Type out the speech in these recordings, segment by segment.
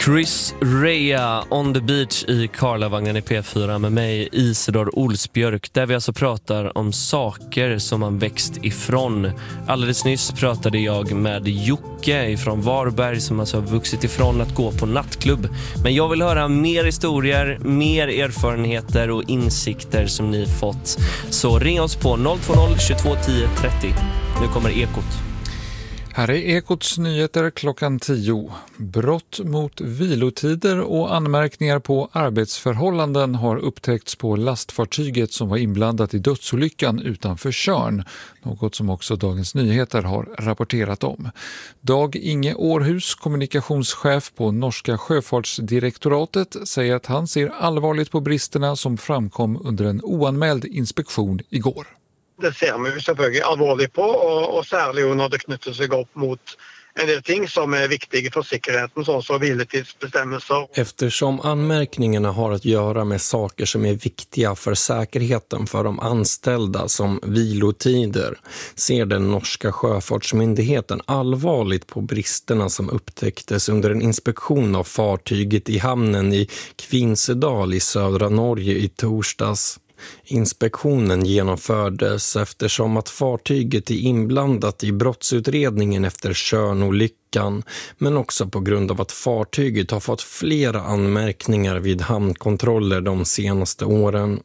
Chris Rea on the beach i Karlavagnen i P4 med mig, Isidor Olsbjörk, där vi alltså pratar om saker som man växt ifrån. Alldeles nyss pratade jag med Jocke ifrån Varberg som alltså har vuxit ifrån att gå på nattklubb. Men jag vill höra mer historier, mer erfarenheter och insikter som ni fått. Så ring oss på 020 22 10 30. Nu kommer Ekot. Här är Ekots nyheter klockan 10. Brott mot vilotider och anmärkningar på arbetsförhållanden har upptäckts på lastfartyget som var inblandat i dödsolyckan utanför Tjörn, något som också Dagens Nyheter har rapporterat om. Dag Inge Århus, kommunikationschef på Norska sjöfartsdirektoratet, säger att han ser allvarligt på bristerna som framkom under en oanmäld inspektion igår. Det ser vi selvfølgelig alvorligt på, och särskilt när det knyter sig upp mot en del ting som är viktiga för säkerheten, såsom så viletidsbestämmelser. Eftersom anmärkningarna har att göra med saker som är viktiga för säkerheten för de anställda som vilotider, ser den norska sjöfartsmyndigheten allvarligt på bristerna som upptäcktes under en inspektion av fartyget i hamnen i Kvinsedal i södra Norge i torsdags. Inspektionen genomfördes eftersom att fartyget är inblandat i brottsutredningen efter Tjörnolyckan, men också på grund av att fartyget har fått flera anmärkningar vid hamnkontroller de senaste åren.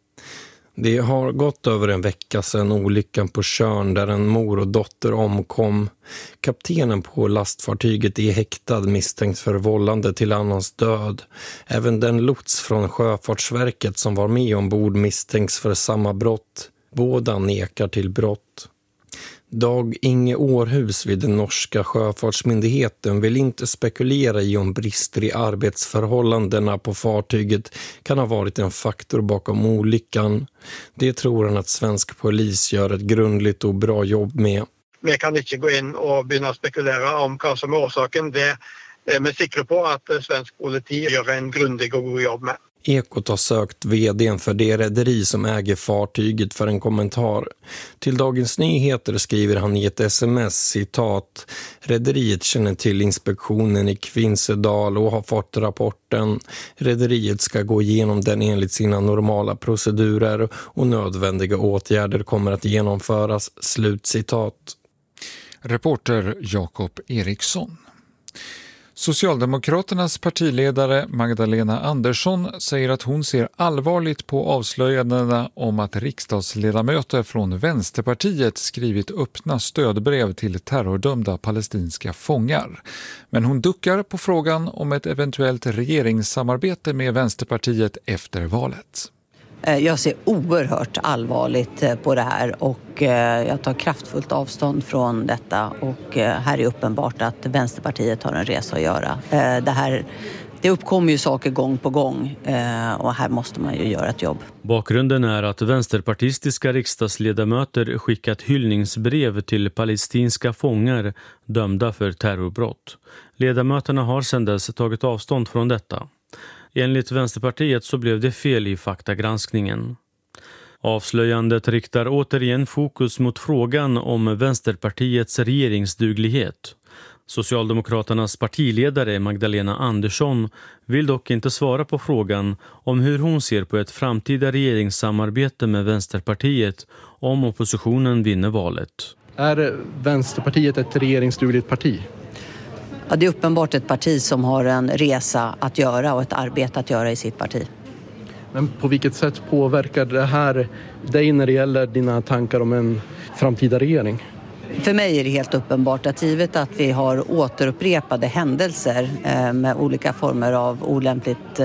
Det har gått över en vecka sedan olyckan på Tjörn där en mor och dotter omkom. Kaptenen på lastfartyget är häktad misstänkt för vållande till annans död. Även den lots från Sjöfartsverket som var med ombord misstänks för samma brott. Båda nekar till brott. Dag Inge Århus vid den norska sjöfartsmyndigheten vill inte spekulera i om brister i arbetsförhållandena på fartyget kan ha varit en faktor bakom olyckan. Det tror han att svensk polis gör ett grundligt och bra jobb med. Vi kan inte gå in och börja spekulera om vad som är orsaken. Det är vi säkra på att svensk politi gör en grundlig och god jobb med. Ekot har sökt vdn för det rederi som äger fartyget för en kommentar. Till Dagens Nyheter skriver han i ett sms, citat: rederiet känner till inspektionen i Kvinsedal och har fått rapporten. Rederiet ska gå igenom den enligt sina normala procedurer och nödvändiga åtgärder kommer att genomföras, slutcitat. Reporter Jakob Eriksson. Socialdemokraternas partiledare Magdalena Andersson säger att hon ser allvarligt på avslöjandena om att riksdagsledamöter från Vänsterpartiet skrivit öppna stödbrev till terrordömda palestinska fångar. Men hon duckar på frågan om ett eventuellt regeringssamarbete med Vänsterpartiet efter valet. Jag ser oerhört allvarligt på det här och jag tar kraftfullt avstånd från detta, och här är uppenbart att Vänsterpartiet har en resa att göra. Det uppkommer ju saker gång på gång och här måste man ju göra ett jobb. Bakgrunden är att vänsterpartistiska riksdagsledamöter skickat hyllningsbrev till palestinska fångar dömda för terrorbrott. Ledamöterna har sedan dess tagit avstånd från detta. Enligt Vänsterpartiet så blev det fel i faktagranskningen. Avslöjandet riktar återigen fokus mot frågan om Vänsterpartiets regeringsduglighet. Socialdemokraternas partiledare Magdalena Andersson vill dock inte svara på frågan om hur hon ser på ett framtida regeringssamarbete med Vänsterpartiet om oppositionen vinner valet. Är Vänsterpartiet ett regeringsdugligt parti? Ja, det är uppenbart ett parti som har en resa att göra och ett arbete att göra i sitt parti. Men på vilket sätt påverkar det här dig när det gäller dina tankar om en framtida regering? För mig är det helt uppenbart att givet att vi har återupprepade händelser med olika former av olämpligt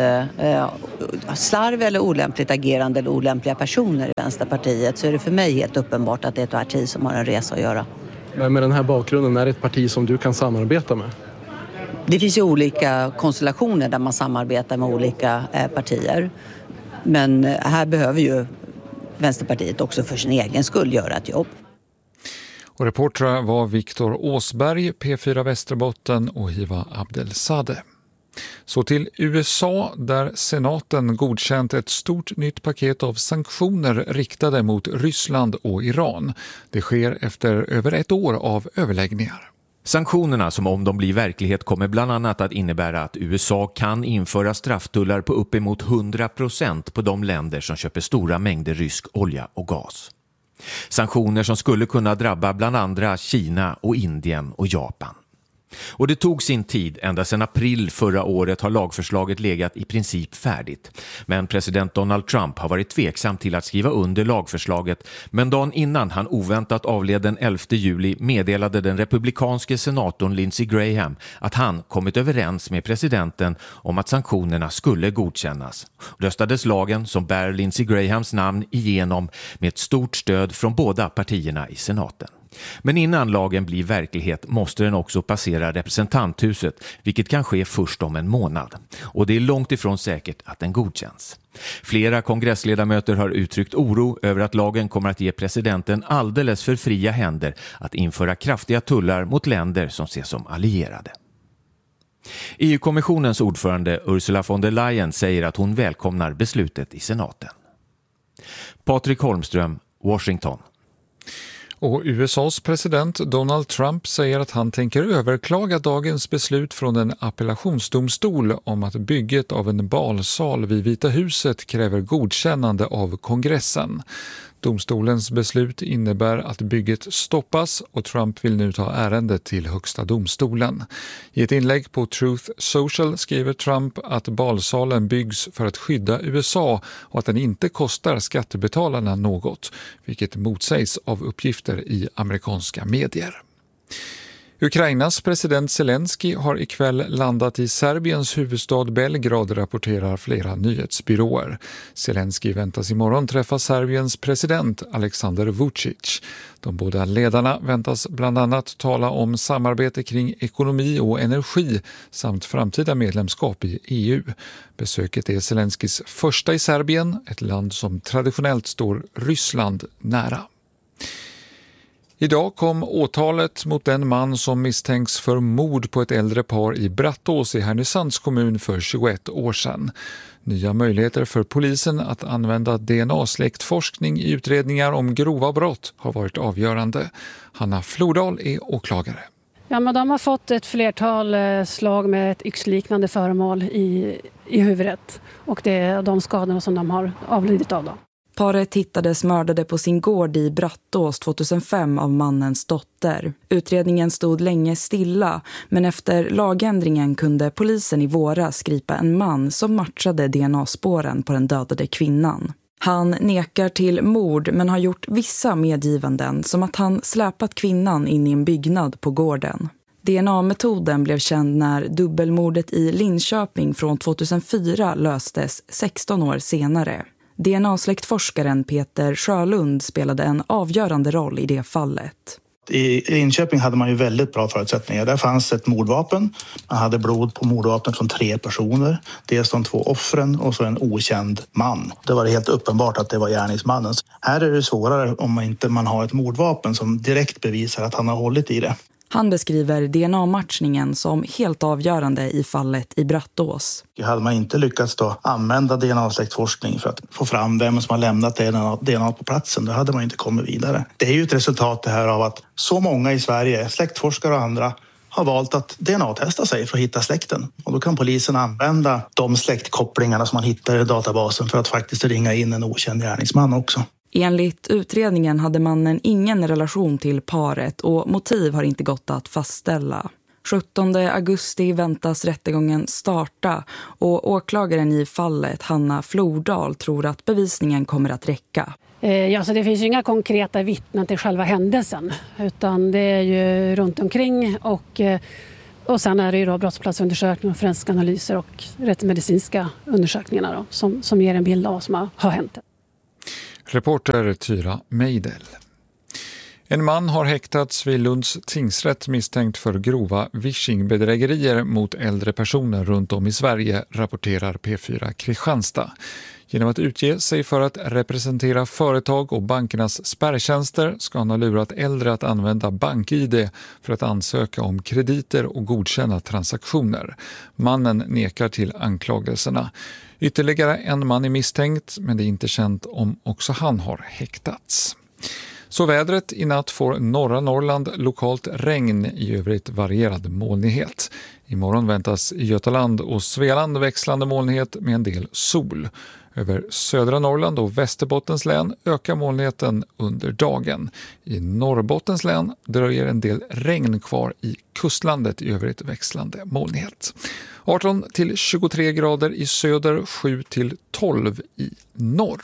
slarv eller olämpligt agerande eller olämpliga personer i Vänsterpartiet, så är det för mig helt uppenbart att det är ett parti som har en resa att göra. Men med den här bakgrunden, är det ett parti som du kan samarbeta med? Det finns ju olika konstellationer där man samarbetar med olika partier. Men här behöver ju Vänsterpartiet också för sin egen skull göra ett jobb. Och reportrar var Viktor Åsberg, P4 Västerbotten och Hiva Abdelsade. Så till USA där senaten godkänt ett stort nytt paket av sanktioner riktade mot Ryssland och Iran. Det sker efter över ett år av överläggningar. Sanktionerna som om de blir verklighet kommer bland annat att innebära att USA kan införa strafftullar på uppemot 100% på de länder som köper stora mängder rysk olja och gas. Sanktioner som skulle kunna drabba bland andra Kina och Indien och Japan. Och det tog sin tid, ända sedan april förra året har lagförslaget legat i princip färdigt. Men president Donald Trump har varit tveksam till att skriva under lagförslaget, men dagen innan han oväntat avled den 11 juli meddelade den republikanske senatorn Lindsey Graham att han kommit överens med presidenten om att sanktionerna skulle godkännas. Röstades lagen som bär Lindsey Grahams namn igenom med ett stort stöd från båda partierna i senaten. Men innan lagen blir verklighet måste den också passera representanthuset, vilket kan ske först om en månad. Och det är långt ifrån säkert att den godkänns. Flera kongressledamöter har uttryckt oro över att lagen kommer att ge presidenten alldeles för fria händer att införa kraftiga tullar mot länder som ses som allierade. EU-kommissionens ordförande Ursula von der Leyen säger att hon välkomnar beslutet i senaten. Patrik Holmström, Washington. Och USAs president Donald Trump säger att han tänker överklaga dagens beslut från en appellationsdomstol om att bygget av en balsal vid Vita huset kräver godkännande av kongressen. Domstolens beslut innebär att bygget stoppas och Trump vill nu ta ärendet till högsta domstolen. I ett inlägg på Truth Social skriver Trump att balsalen byggs för att skydda USA och att den inte kostar skattebetalarna något, vilket motsägs av uppgifter i amerikanska medier. Ukrainas president Zelensky har ikväll landat i Serbiens huvudstad Belgrad, rapporterar flera nyhetsbyråer. Zelensky väntas imorgon träffa Serbiens president Aleksandar Vučić. De båda ledarna väntas bland annat tala om samarbete kring ekonomi och energi samt framtida medlemskap i EU. Besöket är Zelenskys första i Serbien, ett land som traditionellt står Ryssland nära. Idag kom åtalet mot den man som misstänks för mord på ett äldre par i Brattås i Härnösands kommun för 21 år sedan. Nya möjligheter för polisen att använda DNA-släktforskning i utredningar om grova brott har varit avgörande. Hanna Flordal är åklagare. Ja, men de har fått ett flertal slag med ett yxliknande föremål i huvudet. Och det är de skadorna som de har avlidit av då. Paret hittades mördade på sin gård i Brattås 2005 av mannens dotter. Utredningen stod länge stilla, men efter lagändringen kunde polisen i våras gripa en man som matchade DNA-spåren på den dödade kvinnan. Han nekar till mord men har gjort vissa medgivanden, som att han släpat kvinnan in i en byggnad på gården. DNA-metoden blev känd när dubbelmordet i Linköping från 2004 löstes 16 år senare. DNA-släktforskaren Peter Sjölund spelade en avgörande roll i det fallet. I Linköping hade man ju väldigt bra förutsättningar. Där fanns ett mordvapen. Man hade blod på mordvapnet från 3 personer. Dels de 2 offren och så en okänd man. Det var helt uppenbart att det var gärningsmannen. Här är det svårare om man inte har ett mordvapen som direkt bevisar att han har hållit i det. Han beskriver DNA-matchningen som helt avgörande i fallet i Brattås. Hade man inte lyckats då använda DNA-släktforskning för att få fram vem som har lämnat DNA på platsen, då hade man inte kommit vidare. Det är ju ett resultat det här av att så många i Sverige, släktforskare och andra, har valt att DNA-testa sig för att hitta släkten. Och då kan polisen använda de släktkopplingarna som man hittar i databasen för att faktiskt ringa in en okänd gärningsman också. Enligt utredningen hade mannen ingen relation till paret och motiv har inte gått att fastställa. 17 augusti väntas rättegången starta och åklagaren i fallet, Hanna Flordal, tror att bevisningen kommer att räcka. Ja, så det finns ju inga konkreta vittnen till själva händelsen, utan det är ju runt omkring och sen är det ju då brottsplatsundersökningar och forensiska analyser och rättsmedicinska undersökningar då, som ger en bild av vad som har hänt. Reporter Tyra Meidel. En man har häktats vid Lunds tingsrätt misstänkt för grova vishingbedrägerier mot äldre personer runt om i Sverige, rapporterar P4 Kristianstad. Genom att utge sig för att representera företag och bankernas spärrtjänster ska han ha lurat äldre att använda BankID för att ansöka om krediter och godkänna transaktioner. Mannen nekar till anklagelserna. Ytterligare en man är misstänkt, men det är inte känt om också han har häktats. Så vädret: i natt får norra Norrland lokalt regn, i övrigt varierad molnighet. Imorgon väntas i Götaland och Svealand växlande molnighet med en del sol. Över södra Norrland och Västerbottens län ökar molnigheten under dagen. I Norrbottens län dröjer en del regn kvar i kustlandet, i övrigt växlande molnighet. 18 till 23 grader i söder, 7 till 12 i norr.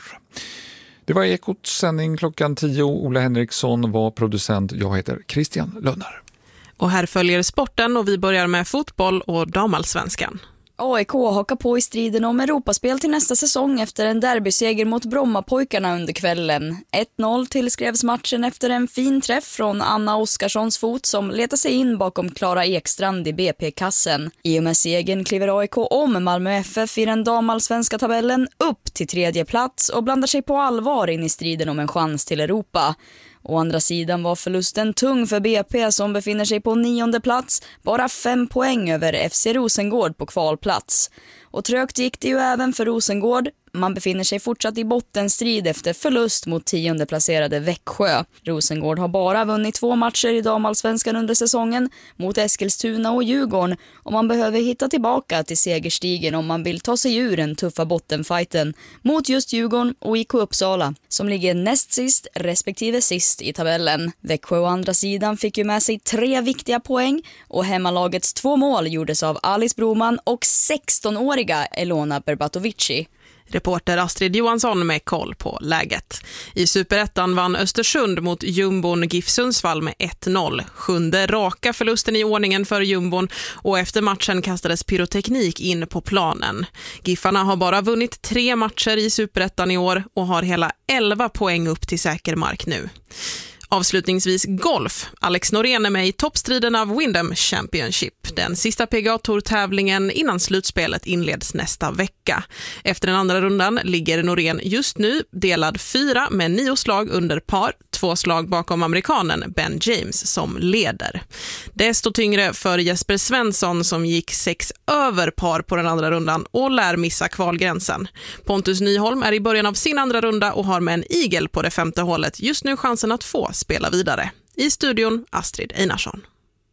Det var Ekots sändning klockan 10. Ola Henriksson var producent. Jag heter Christian Lönnar. Och här följer sporten och vi börjar med fotboll och damallsvenskan. AIK hakar på i striden om Europaspel till nästa säsong efter en derbyseger mot Brommapojkarna under kvällen. 1-0 tillskrevs matchen efter en fin träff från Anna Oskarssons fot som letar sig in bakom Klara Ekstrand i BP-kassen. I och med segern kliver AIK om Malmö FF i den damallsvenska tabellen upp till 3:e plats och blandar sig på allvar in i striden om en chans till Europa. Å andra sidan var förlusten tung för BP som befinner sig på 9:e plats, bara 5 poäng över FC Rosengård på kvalplats. Och trögt gick det ju även för Rosengård. Man befinner sig fortsatt i bottenstrid efter förlust mot 10:e placerade Växjö. Rosengård har bara vunnit 2 matcher i damallsvenskan under säsongen mot Eskilstuna och Djurgården och man behöver hitta tillbaka till segerstigen om man vill ta sig ur den tuffa bottenfighten mot just Djurgården och IK Uppsala som ligger näst sist respektive sist i tabellen. Växjö å andra sidan fick ju med sig 3 viktiga poäng och hemmalagets 2 mål gjordes av Alice Broman och 16-åriga Elona Berbatovici. Reporter Astrid Johansson med koll på läget. I Superettan vann Östersund mot Jumbon GIF Sundsvall med 1-0. 7:e raka förlusten i ordningen för Jumbon och efter matchen kastades pyroteknik in på planen. Giffarna har bara vunnit 3 matcher i Superettan i år och har hela 11 poäng upp till säker mark nu. Avslutningsvis golf. Alex Norén är med i toppstriden av Wyndham Championship. Den sista PGA-tour-tävlingen innan slutspelet inleds nästa vecka. Efter den andra rundan ligger Norén just nu delad 4 med 9 slag under par. 2 slag bakom amerikanen Ben James som leder. Det står tyngre för Jesper Svensson som gick 6 över par på den andra rundan och lär missa kvalgränsen. Pontus Nyholm är i början av sin andra runda och har med en eagle på det 5:e hålet just nu chansen att få spela vidare. I studion Astrid Einarsson.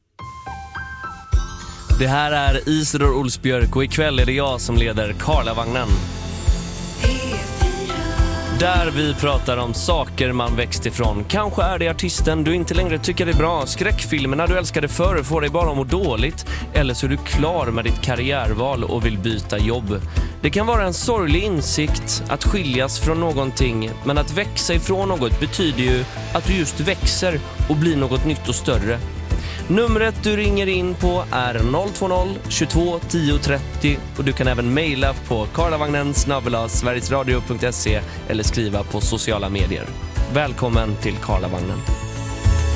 Det här är Isidor Olsbjörk och ikväll är det jag som leder Karlavagnen. Där vi pratar om saker man växt ifrån. Kanske är det artisten du inte längre tycker är bra. Skräckfilmerna du älskade förr får dig bara må dåligt. Eller så är du klar med ditt karriärval och vill byta jobb. Det kan vara en sorglig insikt att skiljas från någonting. Men att växa ifrån något betyder ju att du just växer och blir något nytt och större. Numret du ringer in på är 020 22 10 30 och du kan även mejla på karlavagnen@sverigesradio.se eller skriva på sociala medier. Välkommen till Karlavagnen.